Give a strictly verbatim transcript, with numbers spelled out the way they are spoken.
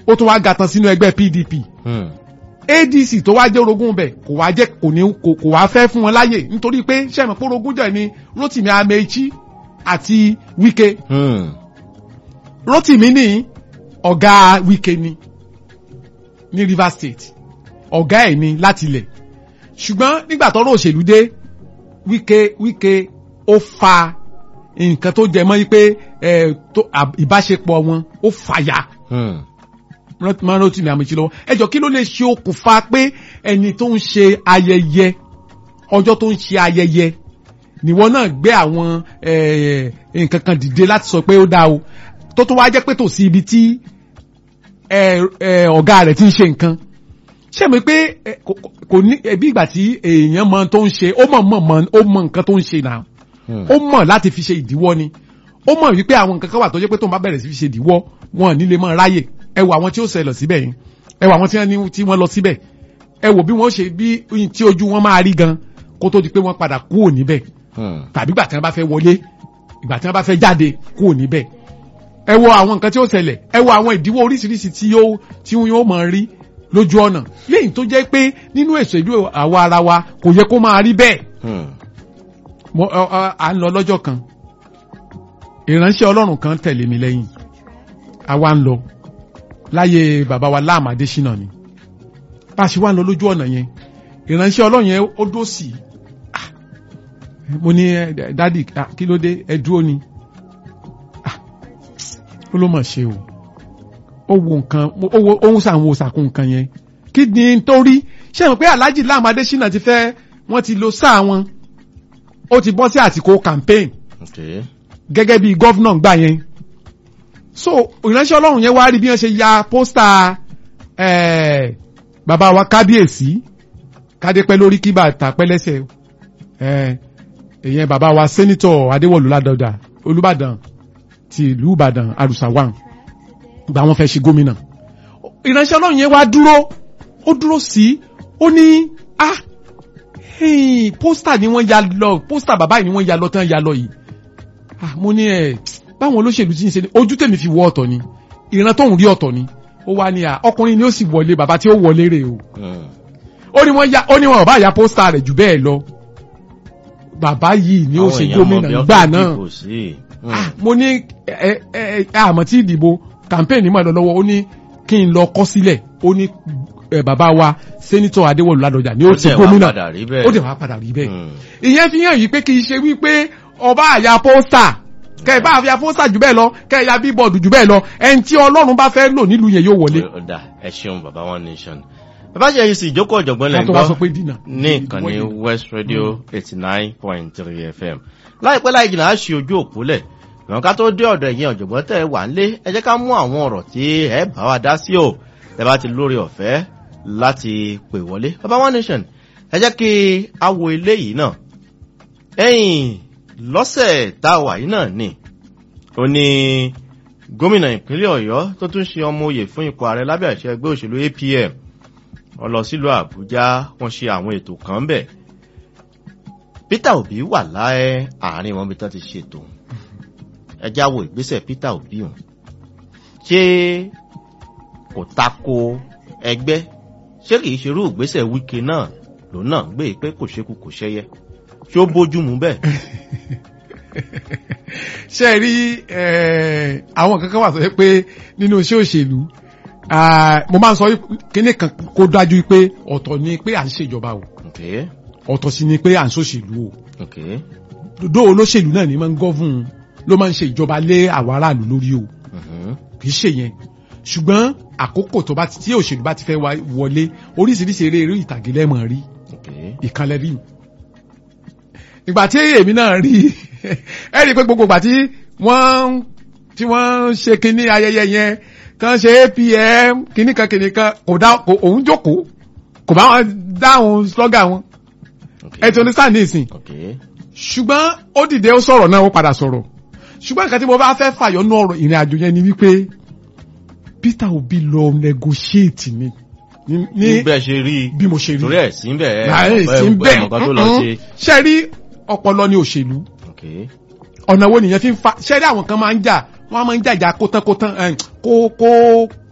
ó tún wá gàtàn sínú ẹgbẹ́ P D P A D C tó wá jẹ́ orogún bẹ̀ kò wá jẹ́ kò ní kò wá fẹ́ fún wọn láyè nítorí pé sẹ́mi pé orogún jẹ́ ni Rotimi Amechi àti Wike. Rotimi ní ọ̀gá Wike ni ní Rivers State ọ̀gá ẹ̀ ni láti ilẹ̀ ṣùgbọ́n nígbà tọ́rọ̀ òṣèlú dé Wike Wike ó fa nǹkan tó jẹ mọ́ pé ìbáṣepọ̀ wọn ó fàyà máa Rotimi Amechi lọ́wọ́ ẹjọ́ kí ló lè ṣe okùnfà pé ẹni tó ń ṣe ayẹyẹ ọjọ́ tó ń ṣe ayẹyẹ níwọ náà gbé àwọn nǹkan kan dìde láti sọ pé ó dáa o tó tó wá jẹ́ pé tòsí ibi tí ọ̀gá rẹ̀ ti ń ṣe nǹkan ṣé mi pé kò ní bí ìgbà tí èèyàn mọ tó ń ṣe ó mọ̀ mọ̀ ó mọ nǹkan tó ń ṣe náà ó mọ̀ láti fi ṣe ìdíwọ́ ni ó mọ̀ wípé àwọn nǹkan kan wà tó jẹ́ pé tó ń bá bẹ̀rẹ̀ sí fi ṣe ìdíwọ́ wọn ní lè mọ̀ ráyè ẹ wo àwọn tí ó ṣẹlẹ̀ síbẹ̀ yẹn ẹ wo àwọn tí wọ́n ní tí wọ́n lọ síbẹ̀ ẹ wo bí wọ́n ṣe bí tí ojú wọn máa rí gan kó tó di pé wọ́n padà kúrò níbẹ̀ tàbí ìgbà tí wọ́n bá fẹ́ wọlé ìgbà tí wọ́n bá fẹ́ jáde kúrò níbẹ̀ ẹ wo àwọn nǹkan tí ó ṣẹlẹ̀ ẹ wo àwọn ìdíwọ́ oríṣiríṣi tí yóò tí yóò máa rí lójú ọ̀nà lẹ́yìn tó jẹ́ pé nínú èso ìlú àwa ara wa kò yẹ kó máa rí bẹ́ẹ̀. à ń lọ lọ́jọ́ kan ìránṣẹ́ Ọlọ́run kan tẹ̀lé mi lẹ́yìn àwa ń lọ láyé bàbá wa Láàmú Adésínà ni bá a ṣe wá ń lọ lójú ọ̀nà yẹn ìránṣẹ́ Ọlọ́run yẹn ó dó sí i mo ní dádì kí ló dé ẹ dúró ni ó ló mọ̀ ṣe o ó wo nǹkan ó ń sàwọn òsàkùn nǹkan yẹn kí ni torí ṣé mo pé Alhaji Láàmú Adésínà ti fẹ́ wọ́n ti lo sáà wọn ó ti bọ́ sí àsìkò campaign gẹ́gẹ́ bí gọ́vnọ̀ gbà yẹn so ìránṣẹ́ Ọlọ́run yẹn wá rí bí wọ́n ṣe ya pósítà bàbá wa kábíyèsí kádépẹ́ lórí kí bàtà pẹ́ lẹ́sẹ̀ èyàn bàbá wa sẹ́nitọ̀ Adéwọ̀lú Ládọjà Olúbàdàn ti ìlú Ìbàdàn Àrùsàwàn gba wọn fẹ́ ṣe gómìnà ìránṣẹ́ Ọlọ́run yẹn wá dúró ó dúró sí ó ní ah pósítà ni wọ́n ya lọ pósítà bàbá yìí ni wọ́n ya lọ tán ya lọ yìí ah mo ní ẹ báwọn olóṣèlú ti ń ṣe ni ojú tèmi fi wọ ọ̀tọ̀ ni ìran tóun rí ọ̀tọ̀ ni ó wá ní à ọkùnrin ni ó sì wọlé bàbá tí ó wọlé rè o ó ní wọ́n ya ó ní wọn bá ya pósítà rẹ̀ jù bẹ́ẹ̀ lọ bàbá yìí ni ó ṣe gómìnà gbà náà ah mo ní ẹ ẹ àmọ́ tí ìdìbò campaign máa lọ lọ́wọ́ ó ní kí n lọ kọ́ sílẹ̀ ó ní bàbá wa sẹ́nitọ̀ Adéwọ̀lú Ládọjà ni ó ti gómìnà ó dẹ̀ wá padà rí bẹ́ẹ̀ ìyẹn fi hàn yìí pé kì í ṣe wípé ọba àyà pósítà kẹ́ ẹ bá àfihàn pósítà jù bẹ́ẹ̀ lọ kẹ́ ẹ ya bíbọ̀dù jù bẹ́ẹ̀ lọ ẹni tí Ọlọ́run bá fẹ́ lò nílùú yẹn yóò wọlé. ọ̀dà ẹ ṣeun bàbá One Nation bàbá ṣe yìí sí ìjókòó ọ̀jọ̀gbọ́n lẹ́yìn gbọ́ ní ìkànnì West Radio eighty nine point three F M láìpẹ́ láì jìnnà á ṣe ojú òpó lẹ̀ ìwọ̀n ká tó dé ọ̀dọ̀ ẹ̀yin ọ̀jọ̀gbọ́n tẹ̀ wà ń lé ẹ jẹ́ ká mú àwọn ọ̀rọ̀ tí ẹ bá wa dá sí o ẹ bá ti lórí ọ̀fẹ́ láti pè wọlé bàbá One Nation ẹ jẹ́ kí a wo eléyìí náà ẹ̀yìn lọ́sẹ̀ tá a wà yìí náà ni ó ní gómìnà ìpínlẹ̀ Ọ̀yọ́ tó tún ṣe ọmọ oyè fún ipò ààrẹ lábẹ́ àṣẹ ẹgbẹ́ òṣèlú A P M ó lọ sílùú Àbújá wọ́n ṣe àwọn ètò kan bẹ̀ Peter Obi wà láẹ àárín wọn bí tán ti ṣètò ẹjá wo ìgbésẹ̀ Peter Obi hùn ṣé kò tako ẹgbẹ́ ṣé kìí ṣerú ìgbésẹ̀ Wike náà lòun náà gbé pé kò ṣekú kò ṣẹyẹ ṣé ó bójú mu bẹ́ẹ̀. ṣe rí àwọn kankan wà sọ pé nínú iṣẹ́ òṣèlú mo máa ń sọ kíní kan kó dájú pé ọ̀tọ̀ ni pé à ń ṣèjọba o ọ̀tọ̀ sì ni pé à ń ṣòṣèlú o dòdò olóṣèlú náà ni máa ń gọ́fún ló máa ń ṣe ìjọba lé àwọn aráàlú lórí o kì í ṣe yẹn ṣùgbọ́n àkókò tó bá ti tí òṣèlú bá ti fẹ́ wọlé oríṣiríṣi eré eré ìtàgé lẹ́mọ̀ rí ìkànnì rí ìgbà tí èmi náà rí ẹ rí i pé gbogbo ìgbà tí wọ́n tí wọ́n ṣe kinní ayẹyẹ yẹn kan ṣe A P M kinní kan kinní kan kò dá òun jókòó kò bá wọn dáhùn slogan wọn ẹ ti understand ní ìsìn ṣùgbọ́n ó dìde ó sọ̀rọ̀ náà ó padà sọ̀rọ̀ ṣùgbọ́n nǹkan tí mo bá fẹ́ fàyọ nú ọ̀rọ̀ ìrìn àjò yẹn ni wípé Peter Obi lọ negotiate ni ní bẹ́ẹ̀ ṣe rí bí mo ṣe rí torí ẹ̀ sí ń bẹ̀ ẹ̀ ọ̀pọ̀ tó lọ ṣe ṣe rí ọpọlọ ní òṣèlú ọ̀nà wo nìyẹn fi ń fa ṣe rí àwọn kan máa ń jà wọ́n máa ń jà ìjà kótánkótán kó kó